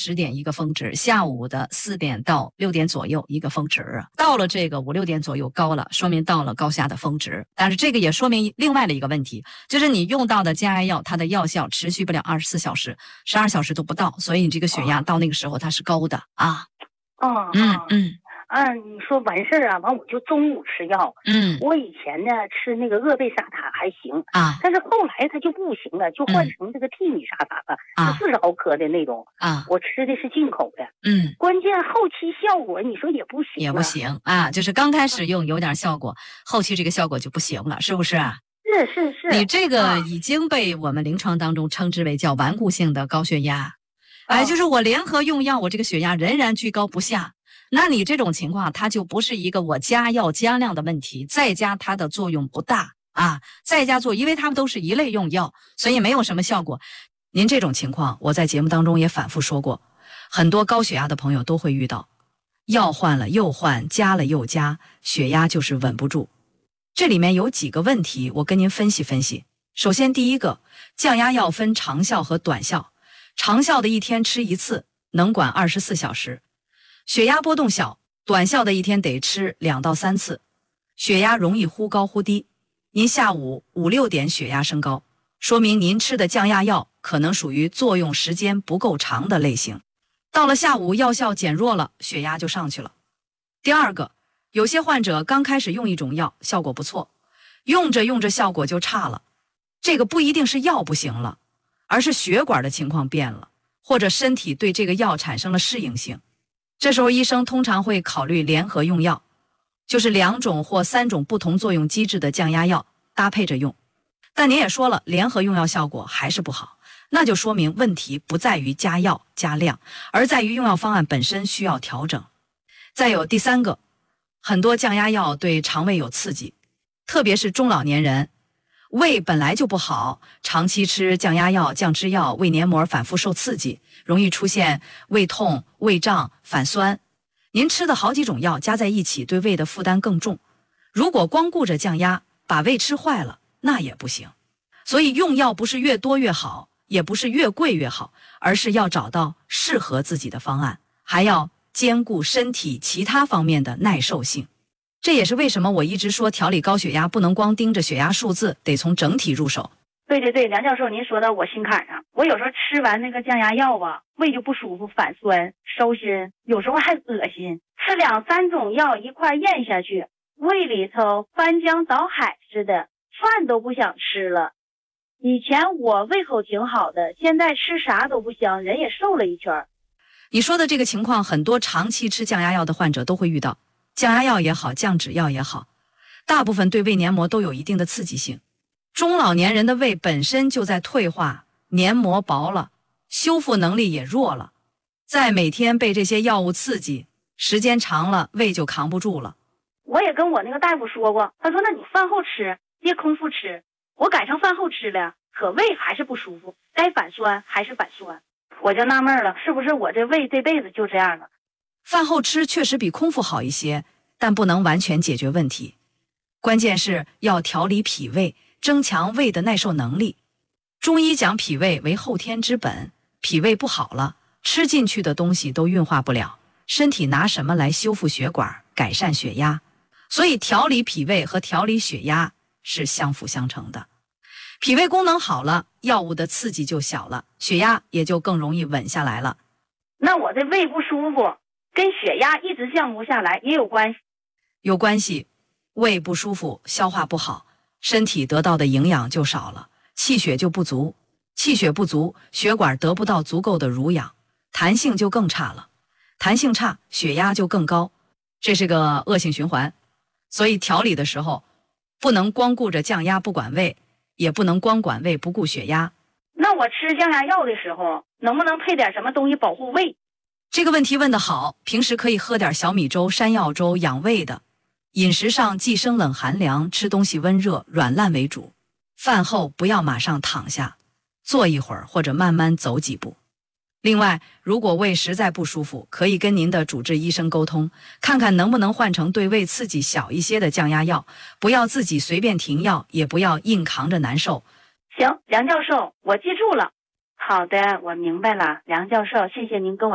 10点一个峰值，下午的4点到6点左右一个峰值，到了这个5、6点左右高了，说明到了高下的峰值。但是这个也说明另外的一个问题，就是你用到的降压药，它的药效持续不了24小时，12小时都不到，所以你这个血压到那个时候它是高的啊。 你说完事儿啊，完我就中午吃药。我以前呢吃那个鄂贝沙塔还行啊， 但是后来它就不行了，就换成这个替米沙塔了，是40毫克的那种啊。 我吃的是进口的。关键后期效果你说也不行， 也不行啊，就是刚开始用有点效果，后期这个效果就不行了，是不是啊？ 是。 你这个已经被我们临床当中称之为叫顽固性的高血压。就是我联合用药，我这个血压仍然居高不下。那你这种情况，它就不是一个我加药加量的问题，再加它的作用不大啊，再加做，因为它们都是一类用药，所以没有什么效果。您这种情况，我在节目当中也反复说过，很多高血压的朋友都会遇到，药换了又换，加了又加，血压就是稳不住。这里面有几个问题，我跟您分析分析。首先，第一个，降压药分长效和短效，长效的一天吃1次，能管24小时。血压波动小，短效的一天得吃2到3次，血压容易忽高忽低。您下午5、6点血压升高，说明您吃的降压药可能属于作用时间不够长的类型。到了下午药效减弱了，血压就上去了。第二个，有些患者刚开始用一种药效果不错，用着用着效果就差了，这个不一定是药不行了，而是血管的情况变了，或者身体对这个药产生了适应性。这时候医生通常会考虑联合用药，就是2种或3种不同作用机制的降压药搭配着用。但您也说了，联合用药效果还是不好，那就说明问题不在于加药加量，而在于用药方案本身需要调整。再有第三个，很多降压药对肠胃有刺激，特别是中老年人，胃本来就不好，长期吃降压药、降脂药，胃黏膜反复受刺激，容易出现胃痛、胃胀、反酸。您吃的好几种药加在一起，对胃的负担更重。如果光顾着降压，把胃吃坏了，那也不行。所以用药不是越多越好，也不是越贵越好，而是要找到适合自己的方案，还要兼顾身体其他方面的耐受性。这也是为什么我一直说调理高血压不能光盯着血压数字，得从整体入手。 对，梁教授您说到我心坎上，我有时候吃完那个降压药吧，胃就不舒服，反酸、烧心，有时候还恶心，吃2、3种药一块咽下去，胃里头翻江倒海似的，饭都不想吃了。以前我胃口挺好的，现在吃啥都不香，人也瘦了一圈。 你说的这个情况，很多长期吃降压药的患者都会遇到。降压药也好，降脂药也好，大部分对胃黏膜都有一定的刺激性。中老年人的胃本身就在退化，黏膜薄了，修复能力也弱了，再每天被这些药物刺激，时间长了胃就扛不住了。 我也跟我那个大夫说过，他说那你饭后吃，别空腹吃。我改成饭后吃了，可胃还是不舒服，该反酸还是反酸。我就纳闷了，是不是我这胃这辈子就这样了？ 饭后吃确实比空腹好一些，但不能完全解决问题。关键是要调理脾胃，增强胃的耐受能力。中医讲脾胃为后天之本，脾胃不好了，吃进去的东西都运化不了，身体拿什么来修复血管、改善血压？所以调理脾胃和调理血压是相辅相成的。脾胃功能好了，药物的刺激就小了，血压也就更容易稳下来了。 那我的胃不舒服跟血压一直降不下来也有关系？ 有关系。胃不舒服，消化不好，身体得到的营养就少了，气血就不足，气血不足，血管得不到足够的濡养，弹性就更差了，弹性差，血压就更高，这是个恶性循环。所以调理的时候不能光顾着降压不管胃，也不能光管胃不顾血压。 那我吃降压药的时候能不能配点什么东西保护胃？ 这个问题问得好，平时可以喝点小米粥、山药粥，养胃的。饮食上忌生冷寒凉，吃东西温热软烂为主。饭后不要马上躺下，坐一会儿或者慢慢走几步。另外，如果胃实在不舒服，可以跟您的主治医生沟通，看看能不能换成对胃刺激小一些的降压药，不要自己随便停药，也不要硬扛着难受。 行，梁教授，我记住了。好的，我明白了，梁教授，谢谢您跟我